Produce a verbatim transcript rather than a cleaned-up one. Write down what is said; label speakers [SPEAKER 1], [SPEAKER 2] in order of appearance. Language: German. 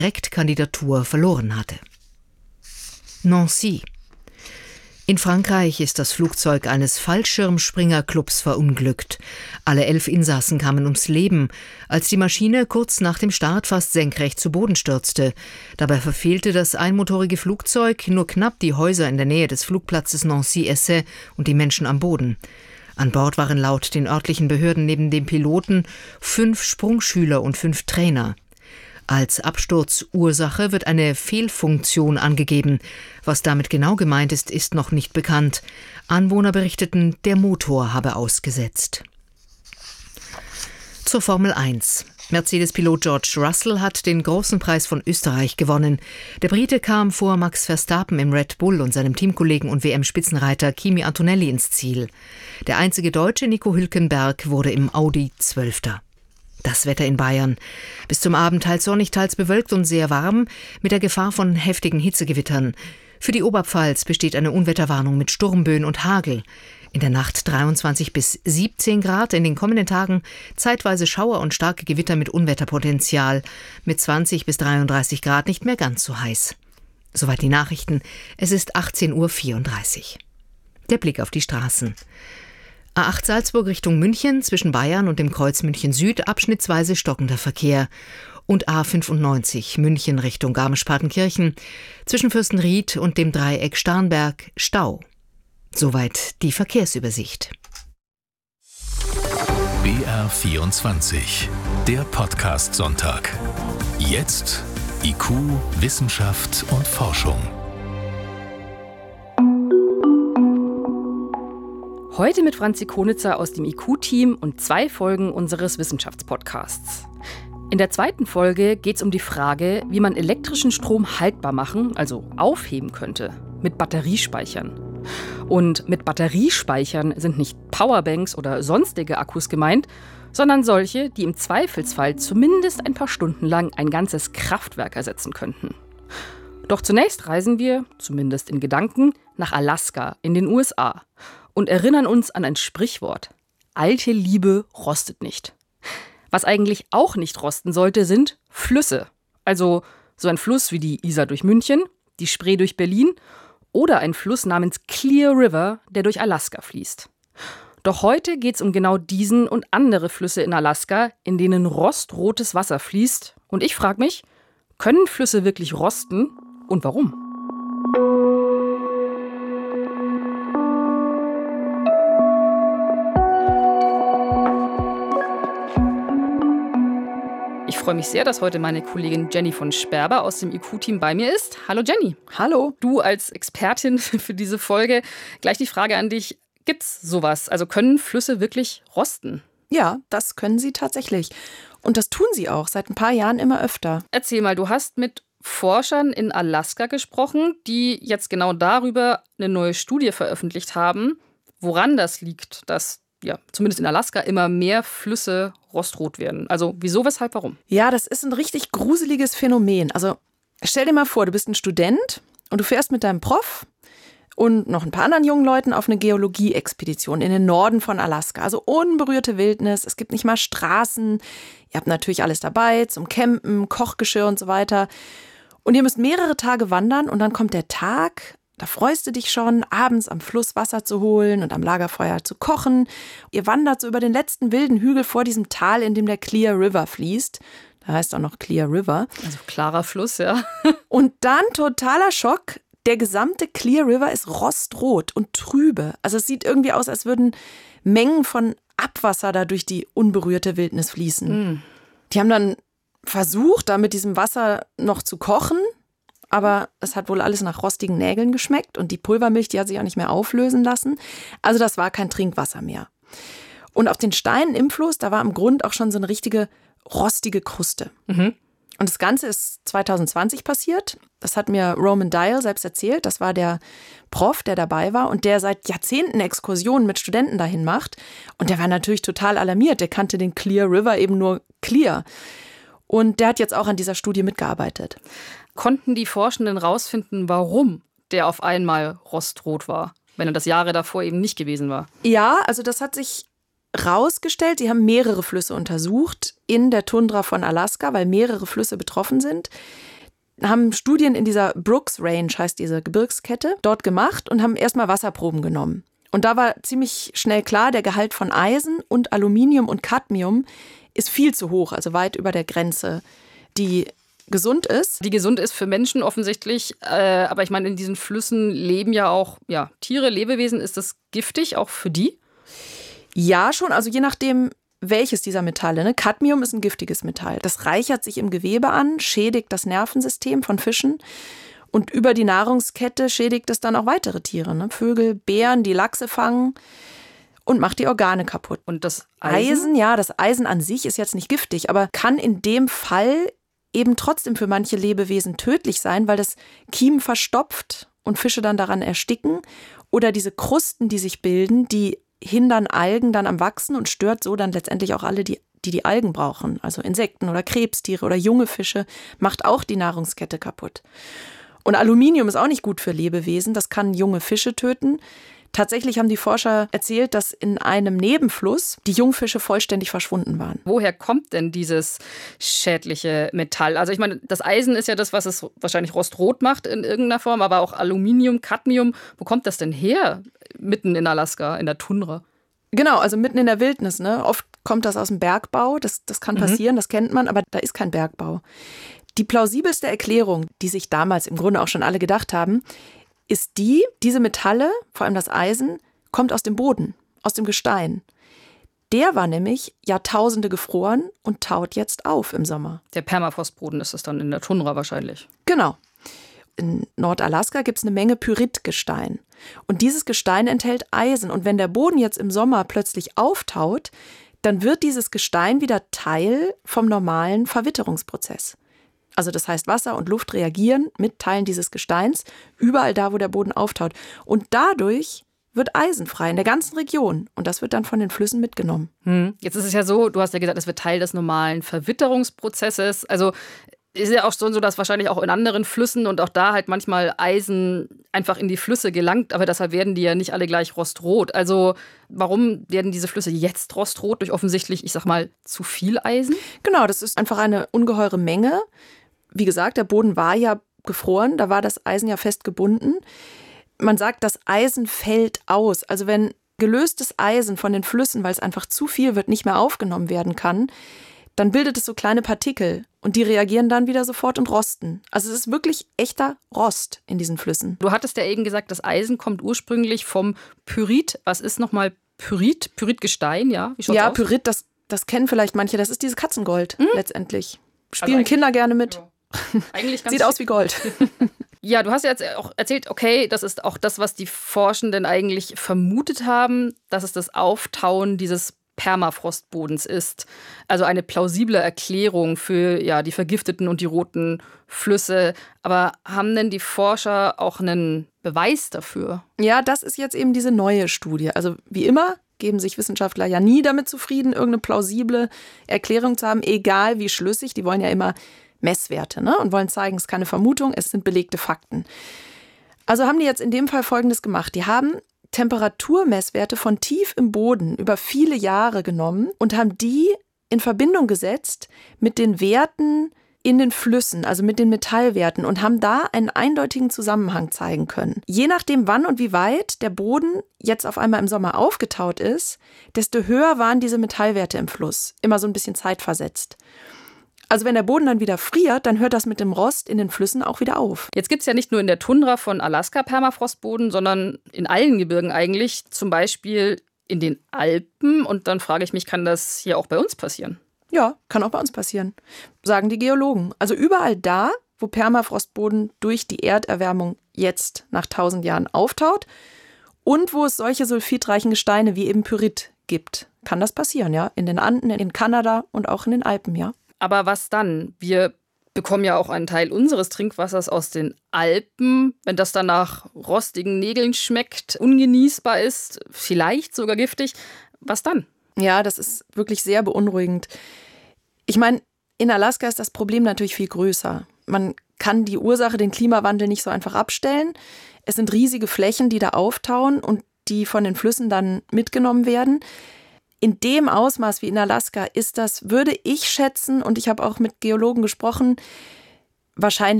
[SPEAKER 1] Direktkandidatur verloren hatte. Nancy. In Frankreich ist das Flugzeug eines Fallschirmspringerclubs verunglückt. Alle elf Insassen kamen ums Leben, als die Maschine kurz nach dem Start fast senkrecht zu Boden stürzte. Dabei verfehlte das einmotorige Flugzeug nur knapp die Häuser in der Nähe des Flugplatzes Nancy-Essay und die Menschen am Boden. An Bord waren laut den örtlichen Behörden neben dem Piloten fünf Sprungschüler und fünf Trainer. Als Absturzursache wird eine Fehlfunktion angegeben. Was damit genau gemeint ist, ist noch nicht bekannt. Anwohner berichteten, der Motor habe ausgesetzt. Zur Formel eins. Mercedes-Pilot George Russell hat den großen Preis von Österreich gewonnen. Der Brite kam vor Max Verstappen im Red Bull und seinem Teamkollegen und W M-Spitzenreiter Kimi Antonelli ins Ziel. Der einzige Deutsche, Nico Hülkenberg, wurde im Audi Zwölfter. Das Wetter in Bayern. Bis zum Abend teils sonnig, teils bewölkt und sehr warm, mit der Gefahr von heftigen Hitzegewittern. Für die Oberpfalz besteht eine Unwetterwarnung mit Sturmböen und Hagel. In der Nacht dreiundzwanzig bis siebzehn Grad, in den kommenden Tagen zeitweise Schauer und starke Gewitter mit Unwetterpotenzial. Mit zwanzig bis dreiunddreißig Grad nicht mehr ganz so heiß. Soweit die Nachrichten. Es ist achtzehn Uhr vierunddreißig. Der Blick auf die Straßen. A acht Salzburg Richtung München, zwischen Bayern und dem Kreuz München Süd, abschnittsweise stockender Verkehr. Und A fünfundneunzig München Richtung Garmisch-Partenkirchen, zwischen Fürstenried und dem Dreieck Starnberg, Stau. Soweit die Verkehrsübersicht.
[SPEAKER 2] B R vierundzwanzig, der Podcast-Sonntag. Jetzt I Q, Wissenschaft und Forschung.
[SPEAKER 3] Heute mit Franzi Konitzer aus dem I Q-Team und zwei Folgen unseres Wissenschaftspodcasts. In der zweiten Folge geht es um die Frage, wie man elektrischen Strom haltbar machen, also aufheben könnte, mit Batteriespeichern. Und mit Batteriespeichern sind nicht Powerbanks oder sonstige Akkus gemeint, sondern solche, die im Zweifelsfall zumindest ein paar Stunden lang ein ganzes Kraftwerk ersetzen könnten. Doch zunächst reisen wir, zumindest in Gedanken, nach Alaska in den U S A und erinnern uns an ein Sprichwort: Alte Liebe rostet nicht. Was eigentlich auch nicht rosten sollte, sind Flüsse. Also so ein Fluss wie die Isar durch München, die Spree durch Berlin oder ein Fluss namens Clear River, der durch Alaska fließt. Doch heute geht es um genau diesen und andere Flüsse in Alaska, in denen rostrotes Wasser fließt. Und ich frage mich, können Flüsse wirklich rosten und warum? Ich freue mich sehr, dass heute meine Kollegin Jenny von Sperber aus dem I Q-Team bei mir ist. Hallo Jenny.
[SPEAKER 4] Hallo.
[SPEAKER 3] Du als Expertin für diese Folge, gleich die Frage an dich, gibt's sowas? Also können Flüsse wirklich rosten?
[SPEAKER 4] Ja, das können sie tatsächlich. Und das tun sie auch seit ein paar Jahren immer öfter.
[SPEAKER 3] Erzähl mal, du hast mit Forschern in Alaska gesprochen, die jetzt genau darüber eine neue Studie veröffentlicht haben, woran das liegt, dass ja, zumindest in Alaska immer mehr Flüsse rostrot werden. Also wieso, weshalb, warum?
[SPEAKER 4] Ja, das ist ein richtig gruseliges Phänomen. Also stell dir mal vor, du bist ein Student und du fährst mit deinem Prof und noch ein paar anderen jungen Leuten auf eine Geologie-Expedition in den Norden von Alaska. Also unberührte Wildnis, es gibt nicht mal Straßen. Ihr habt natürlich alles dabei zum Campen, Kochgeschirr und so weiter. Und ihr müsst mehrere Tage wandern und dann kommt der Tag. Da freust du dich schon, abends am Fluss Wasser zu holen und am Lagerfeuer zu kochen. Ihr wandert so über den letzten wilden Hügel vor diesem Tal, in dem der Clear River fließt. Da heißt auch noch Clear River.
[SPEAKER 3] Also klarer Fluss, ja.
[SPEAKER 4] Und dann totaler Schock. Der gesamte Clear River ist rostrot und trübe. Also es sieht irgendwie aus, als würden Mengen von Abwasser da durch die unberührte Wildnis fließen. Mm. Die haben dann versucht, da mit diesem Wasser noch zu kochen. Aber es hat wohl alles nach rostigen Nägeln geschmeckt und die Pulvermilch, die hat sich auch nicht mehr auflösen lassen. Also das war kein Trinkwasser mehr. Und auf den Steinen im Fluss, da war am Grund auch schon so eine richtige rostige Kruste. Mhm. Und das Ganze ist zwanzig zwanzig passiert. Das hat mir Roman Dial selbst erzählt. Das war der Prof, der dabei war und der seit Jahrzehnten Exkursionen mit Studenten dahin macht. Und der war natürlich total alarmiert. Der kannte den Clear River eben nur Clear. Und der hat jetzt auch an dieser Studie mitgearbeitet.
[SPEAKER 3] Konnten die Forschenden rausfinden, warum der auf einmal rostrot war, wenn er das Jahre davor eben nicht gewesen war?
[SPEAKER 4] Ja, also das hat sich rausgestellt, sie haben mehrere Flüsse untersucht in der Tundra von Alaska, weil mehrere Flüsse betroffen sind. Haben Studien in dieser Brooks Range, heißt diese Gebirgskette, dort gemacht und haben erstmal Wasserproben genommen. Und da war ziemlich schnell klar, der Gehalt von Eisen und Aluminium und Cadmium ist viel zu hoch, also weit über der Grenze, die gesund ist.
[SPEAKER 3] Die gesund ist für Menschen offensichtlich, äh, aber ich meine, in diesen Flüssen leben ja auch ja, Tiere, Lebewesen. Ist das giftig auch für die?
[SPEAKER 4] Ja, schon, also je nachdem, welches dieser Metalle. Ne? Cadmium ist ein giftiges Metall. Das reichert sich im Gewebe an, schädigt das Nervensystem von Fischen und über die Nahrungskette schädigt es dann auch weitere Tiere. Ne? Vögel, Bären, die Lachse fangen und macht die Organe kaputt.
[SPEAKER 3] Und das Eisen?
[SPEAKER 4] Eisen, ja, das Eisen an sich ist jetzt nicht giftig, aber kann in dem Fall eben trotzdem für manche Lebewesen tödlich sein, weil das Kiemen verstopft und Fische dann daran ersticken. Oder diese Krusten, die sich bilden, die hindern Algen dann am Wachsen und stört so dann letztendlich auch alle, die die, die Algen brauchen. Also Insekten oder Krebstiere oder junge Fische, macht auch die Nahrungskette kaputt. Und Aluminium ist auch nicht gut für Lebewesen, das kann junge Fische töten. Tatsächlich haben die Forscher erzählt, dass in einem Nebenfluss die Jungfische vollständig verschwunden waren.
[SPEAKER 3] Woher kommt denn dieses schädliche Metall? Also ich meine, das Eisen ist ja das, was es wahrscheinlich rostrot macht in irgendeiner Form, aber auch Aluminium, Cadmium. Wo kommt das denn her, mitten in Alaska, in der Tundra?
[SPEAKER 4] Genau, also mitten in der Wildnis. Ne? Oft kommt das aus dem Bergbau, das, das kann passieren, mhm. das kennt man, aber da ist kein Bergbau. Die plausibelste Erklärung, die sich damals im Grunde auch schon alle gedacht haben, ist die, diese Metalle, vor allem das Eisen, kommt aus dem Boden, aus dem Gestein. Der war nämlich Jahrtausende gefroren und taut jetzt auf im Sommer.
[SPEAKER 3] Der Permafrostboden ist es dann in der Tundra wahrscheinlich.
[SPEAKER 4] Genau. In Nordalaska gibt es eine Menge Pyritgestein. Und dieses Gestein enthält Eisen. Und wenn der Boden jetzt im Sommer plötzlich auftaut, dann wird dieses Gestein wieder Teil vom normalen Verwitterungsprozess. Also das heißt, Wasser und Luft reagieren mit Teilen dieses Gesteins überall da, wo der Boden auftaut. Und dadurch wird Eisen frei in der ganzen Region. Und das wird dann von den Flüssen mitgenommen.
[SPEAKER 3] Hm. Jetzt ist es ja so, du hast ja gesagt, es wird Teil des normalen Verwitterungsprozesses. Also ist ja auch so, dass wahrscheinlich auch in anderen Flüssen und auch da halt manchmal Eisen einfach in die Flüsse gelangt. Aber deshalb werden die ja nicht alle gleich rostrot. Also warum werden diese Flüsse jetzt rostrot? Durch offensichtlich, ich sag mal, zu viel Eisen?
[SPEAKER 4] Genau, das ist einfach eine ungeheure Menge. Wie gesagt, der Boden war ja gefroren, da war das Eisen ja fest gebunden. Man sagt, das Eisen fällt aus. Also wenn gelöstes Eisen von den Flüssen, weil es einfach zu viel wird, nicht mehr aufgenommen werden kann, dann bildet es so kleine Partikel und die reagieren dann wieder sofort und rosten. Also es ist wirklich echter Rost in diesen Flüssen.
[SPEAKER 3] Du hattest ja eben gesagt, das Eisen kommt ursprünglich vom Pyrit. Was ist nochmal Pyrit? Pyritgestein, ja? Wie schaut's
[SPEAKER 4] ja,
[SPEAKER 3] aus?
[SPEAKER 4] Pyrit, das, das kennen vielleicht manche. Das ist dieses Katzengold mhm. letztendlich. Spielen
[SPEAKER 3] also
[SPEAKER 4] Kinder gerne mit.
[SPEAKER 3] Ja. Eigentlich ganz
[SPEAKER 4] Sieht aus wie Gold.
[SPEAKER 3] Ja, du hast ja jetzt auch erzählt, okay, das ist auch das, was die Forschenden eigentlich vermutet haben, dass es das Auftauen dieses Permafrostbodens ist. Also eine plausible Erklärung für ja, die vergifteten und die roten Flüsse. Aber haben denn die Forscher auch einen Beweis dafür?
[SPEAKER 4] Ja, das ist jetzt eben diese neue Studie. Also wie immer geben sich Wissenschaftler ja nie damit zufrieden, irgendeine plausible Erklärung zu haben, egal wie schlüssig. Die wollen ja immer Messwerte, ne? Und wollen zeigen, es ist keine Vermutung, es sind belegte Fakten. Also haben die jetzt in dem Fall Folgendes gemacht. Die haben Temperaturmesswerte von tief im Boden über viele Jahre genommen und haben die in Verbindung gesetzt mit den Werten in den Flüssen, also mit den Metallwerten und haben da einen eindeutigen Zusammenhang zeigen können. Je nachdem, wann und wie weit der Boden jetzt auf einmal im Sommer aufgetaut ist, desto höher waren diese Metallwerte im Fluss, immer so ein bisschen zeitversetzt. Also wenn der Boden dann wieder friert, dann hört das mit dem Rost in den Flüssen auch wieder auf.
[SPEAKER 3] Jetzt gibt es ja nicht nur in der Tundra von Alaska Permafrostboden, sondern in allen Gebirgen eigentlich, zum Beispiel in den Alpen. Und dann frage ich mich, kann das hier auch bei uns passieren?
[SPEAKER 4] Ja, kann auch bei uns passieren, sagen die Geologen. Also überall da, wo Permafrostboden durch die Erderwärmung jetzt nach tausend Jahren auftaut und wo es solche sulfidreichen Gesteine wie eben Pyrit gibt, kann das passieren, ja. In den Anden, in Kanada und auch in den Alpen, ja.
[SPEAKER 3] Aber was dann? Wir bekommen ja auch einen Teil unseres Trinkwassers aus den Alpen. Wenn das dann nach rostigen Nägeln schmeckt, ungenießbar ist, vielleicht sogar giftig, was dann?
[SPEAKER 4] Ja, das ist wirklich sehr beunruhigend. Ich meine, in Alaska ist das Problem natürlich viel größer. Man kann die Ursache, den Klimawandel, nicht so einfach abstellen. Es sind riesige Flächen, die da auftauen und die von den Flüssen dann mitgenommen werden. in dem Ausmaß wie in Alaska ist das, würde ich schätzen, und ich habe auch mit Geologen gesprochen, wahrscheinlich